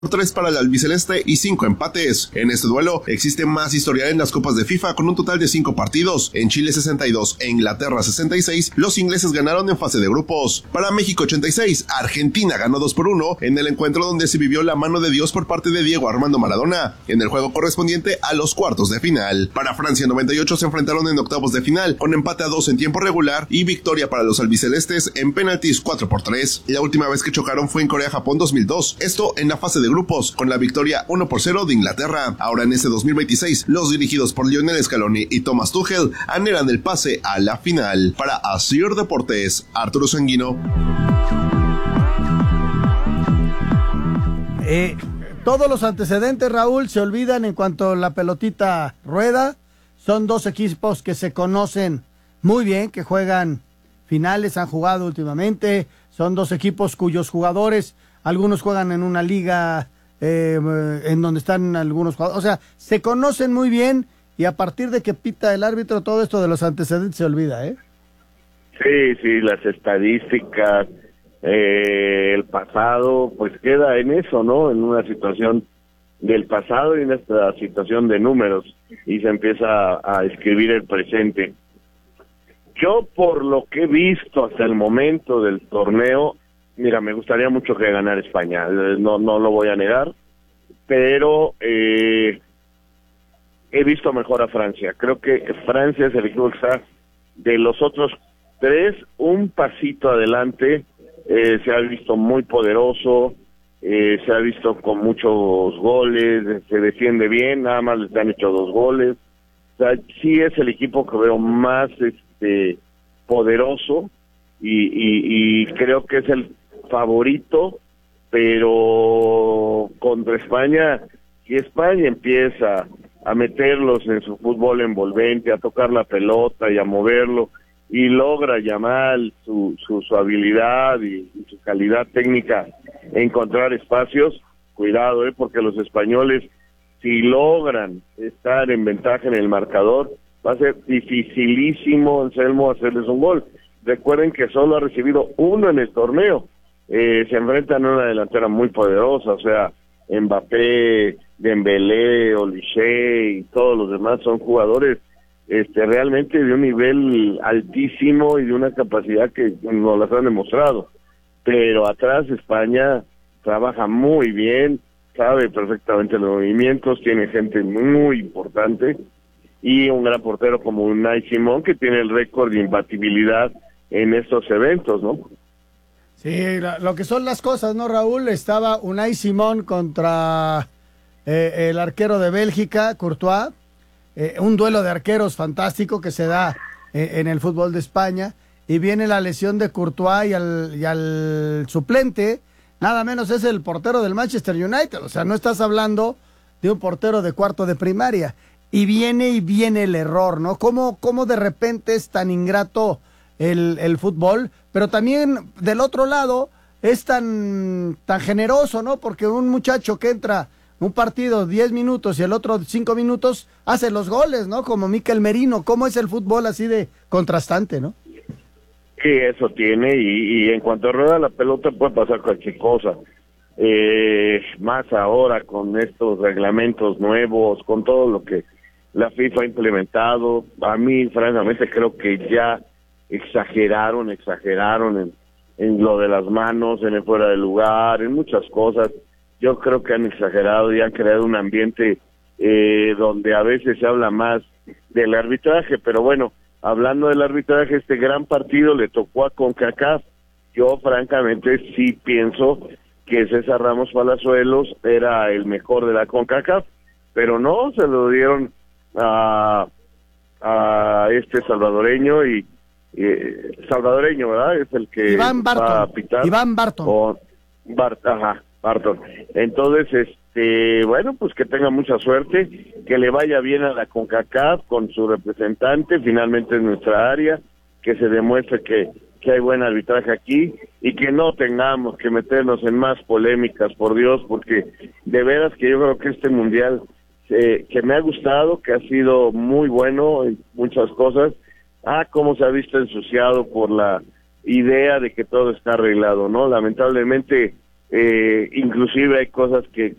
3 para el albiceleste y 5 empates. En este duelo existe más historial en las copas de FIFA con un total de 5 partidos. En Chile 62 e Inglaterra 66, los ingleses ganaron en fase de grupos. Para México 86, Argentina ganó 2-1 en el encuentro donde se vivió la mano de Dios por parte de Diego Armando Maradona, en el juego correspondiente a los cuartos de final. Para Francia 98 se enfrentaron en octavos de final, con empate a 2 en tiempo regular y victoria para los albicelestes en penaltis 4-3. La última vez que chocaron fue en Corea-Japón 2002, esto en la fase de grupos, con la victoria 1-0 de Inglaterra. Ahora en este 2026, los dirigidos por Lionel Scaloni y Thomas Tuchel anhelan el pase a la final. Para Asir Deportes, Arturo Sanguino. Todos los antecedentes, Raúl, se olvidan en cuanto la pelotita rueda. Son dos equipos que se conocen muy bien, que juegan finales, han jugado últimamente. Son dos equipos cuyos jugadores, algunos juegan en una liga en donde están algunos jugadores. O sea, se conocen muy bien y a partir de que pita el árbitro, todo esto de los antecedentes se olvida, ¿eh? Sí, las estadísticas, el pasado, pues queda en eso, ¿no? En una situación del pasado y en esta situación de números y se empieza a escribir el presente. Yo, por lo que he visto hasta el momento del torneo, mira, me gustaría mucho que ganara España, no lo voy a negar, pero he visto mejor a Francia. Creo que Francia es el equipo que está de los otros tres un pasito adelante. Se ha visto muy poderoso, se ha visto con muchos goles, se defiende bien, nada más les han hecho 2 goles. O sea, sí es el equipo que veo más poderoso y creo que es el favorito, pero contra España, si España empieza a meterlos en su fútbol envolvente, a tocar la pelota y a moverlo, y logra llamar su habilidad y su calidad técnica encontrar espacios, cuidado, porque los españoles, si logran estar en ventaja en el marcador, va a ser dificilísimo, Anselmo, hacerles un gol. Recuerden que solo ha recibido 1 en el torneo. Se enfrentan a una delantera muy poderosa, o sea, Mbappé, Dembélé, Olise y todos los demás son jugadores realmente de un nivel altísimo y de una capacidad que nos las han demostrado. Pero atrás España trabaja muy bien, sabe perfectamente los movimientos, tiene gente muy importante y un gran portero como Unai Simón, que tiene el récord de imbatibilidad en estos eventos, ¿no? Sí, lo que son las cosas, ¿no, Raúl? Estaba Unai Simón contra el arquero de Bélgica, Courtois, un duelo de arqueros fantástico que se da en el fútbol de España, y viene la lesión de Courtois y al suplente, nada menos es el portero del Manchester United. O sea, no estás hablando de un portero de cuarto de primaria, y viene el error, ¿no? ¿Cómo de repente es tan ingrato el fútbol? Pero también del otro lado es tan generoso, ¿no? Porque un muchacho que entra un partido 10 minutos y el otro 5 minutos hace los goles, ¿no? Como Mikel Merino. ¿Cómo es el fútbol así de contrastante, no? Sí, eso tiene, y en cuanto rueda la pelota puede pasar cualquier cosa. Más ahora con estos reglamentos nuevos, con todo lo que la FIFA ha implementado, a mí francamente creo que ya exageraron en lo de las manos, en el fuera de lugar, en muchas cosas. Yo creo que han exagerado y han creado un ambiente donde a veces se habla más del arbitraje, pero bueno, hablando del arbitraje, este gran partido le tocó a CONCACAF. Yo francamente sí pienso que César Ramos Palazuelos era el mejor de la CONCACAF, pero no, se lo dieron a este salvadoreño salvadoreño, ¿verdad? Es el que va a pitar. Iván Barton. Barton. Entonces, bueno, pues que tenga mucha suerte, que le vaya bien a la CONCACAF con su representante, finalmente en nuestra área, que se demuestre que hay buen arbitraje aquí y que no tengamos que meternos en más polémicas, por Dios, porque de veras que yo creo que este mundial que me ha gustado, que ha sido muy bueno en muchas cosas, cómo se ha visto ensuciado por la idea de que todo está arreglado, ¿no? Lamentablemente inclusive hay cosas que